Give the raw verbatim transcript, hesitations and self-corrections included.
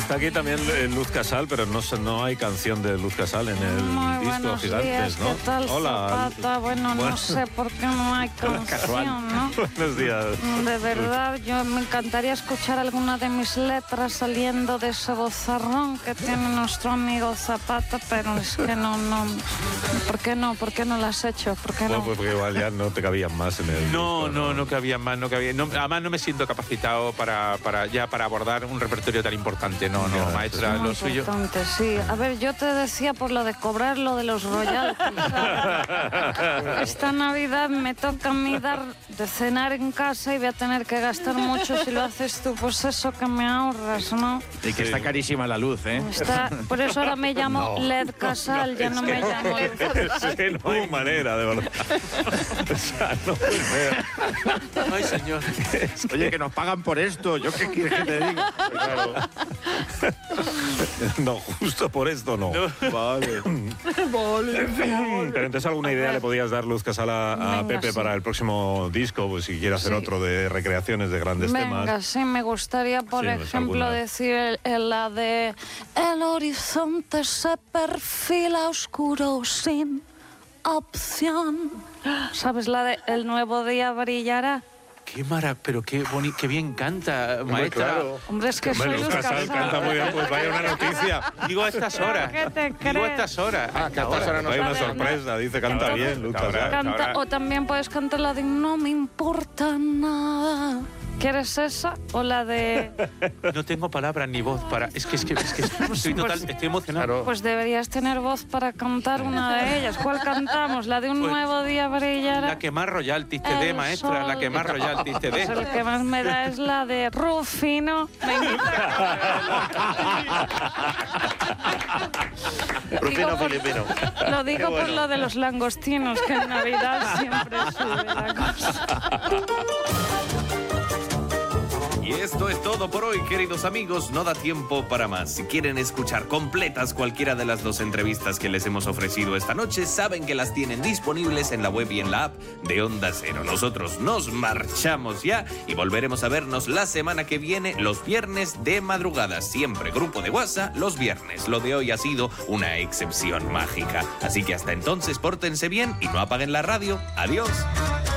Está aquí también Luz Casal, pero no, no hay canción de Luz Casal en el Muy disco buenos Gigantes, días, ¿no? ¿qué tal, Hola. Zapata? Bueno, Bueno. no sé por qué no hay canción, ¿no? Buenos días. De verdad, yo me encantaría escuchar alguna de mis letras saliendo de ese vozarrón que tiene nuestro amigo Zapata, pero es que no, no. ¿Por qué no? ¿Por qué no lo has hecho? ¿Por qué Bueno, no? pues porque igual ya no te cabían más en el No, disco, no, no cabía más, no cabía. No, además no me siento capacitado para, para ya para abordar un repertorio tan importante. No, no, Ya, maestra, Muy lo suyo. importante, sí. A ver, yo te decía por lo de cobrar lo de los royalties. ¿sabes? Esta Navidad me toca a mí dar de cenar en casa y voy a tener que gastar mucho si lo haces tú, pues eso que me ahorras, ¿no? Y que está carísima la luz, ¿eh? Está, por eso ahora me llamo No. L E D Casal, ya no me llamo Luz Casal. Es que no hay manera, de verdad. O sea, no puede ser. Ay, señor. Oye, que nos pagan por esto. ¿Yo qué quieres que te diga? Claro. No, justo por esto no. Vale. Pero entonces alguna idea le podías dar, Luz Casal, a, a Venga, Pepe sí. para el próximo disco, pues si quiere hacer Sí. otro de recreaciones de grandes Venga, temas. sí, me gustaría, por Sí, pues, ejemplo, alguna. decir el- el- la de el horizonte se perfila oscuro sin opción. ¿Sabes? La de el nuevo día brillará. Qué mara, pero qué bonito, qué bien canta, maestra. claro. Hombre, es que Hombre, soy Luz Luz Casal Casal. canta muy bien, pues vaya una noticia. Digo a estas horas. ¿Qué te Digo a crees? estas horas. Ah, que a estas horas no Vaya una A ver, sorpresa, dice canta Ahora, bien, Luz ahora. Casal. Canta, Ahora- o también puedes cantar la de no me importa nada. ¿Quieres esa? O la de No tengo palabras ni voz para. Es que, es que, es que estoy total, estoy emocionado. pues deberías tener voz para cantar una de ellas. ¿Cuál cantamos? La de un Pues, nuevo día brillará. La que más royalties te dé, El maestra, la sol. que más royalties te Pues dé. el que más me da es la de Rufino. Me invita. Rufino Digo por- filipino. Lo digo por lo de los langostinos, que en Navidad siempre sube la cosa. Y esto es todo por hoy, queridos amigos. No da tiempo para más. Si quieren escuchar completas cualquiera de las dos entrevistas que les hemos ofrecido esta noche, saben que las tienen disponibles en la web y en la app de Onda Cero. Nosotros nos marchamos ya y volveremos a vernos la semana que viene, los viernes de madrugada. Siempre grupo de WhatsApp, los viernes. Lo de hoy ha sido una excepción mágica. Así que hasta entonces, pórtense bien y no apaguen la radio. Adiós.